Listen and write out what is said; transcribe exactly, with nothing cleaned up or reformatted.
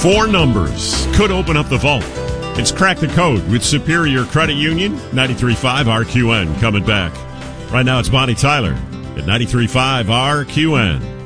Four numbers could open up the vault. It's Crack the Code with Superior Credit Union, ninety-three point five R Q N coming back. Right now it's Bonnie Tyler at ninety-three point five R Q N.